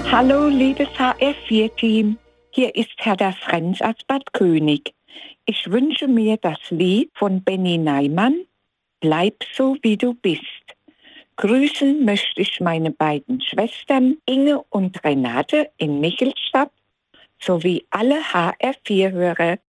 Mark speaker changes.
Speaker 1: Hallo, liebes HR4-Team. Hier ist Hertha Frenz aus Bad König. Ich wünsche mir das Lied von Benny Neimann, Bleib so wie du bist. Grüßen möchte ich meine beiden Schwestern Inge und Renate in Michelstadt sowie alle HR4-Hörer